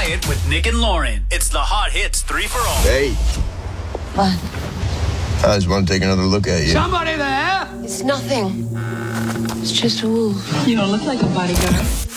It with Nick and Lauren. It's the Hot Hits 3 for All. Hey. What? I just want to take another look at you. Somebody there? It's nothing. It's just a wolf. You don't look like a bodyguard.